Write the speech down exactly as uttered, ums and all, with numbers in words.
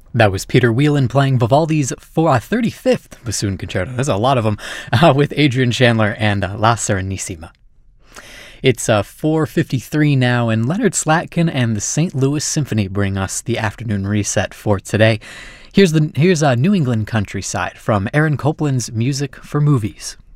That was Peter Whelan playing Vivaldi's for, uh, thirty-fifth Bassoon Concerto. There's a lot of them, uh, with Adrian Chandler and uh, La Serenissima. It's uh, four fifty-three now, and Leonard Slatkin and the Saint Louis Symphony bring us the afternoon reset for today. Here's the here's uh, New England Countryside from Aaron Copland's Music for Movies.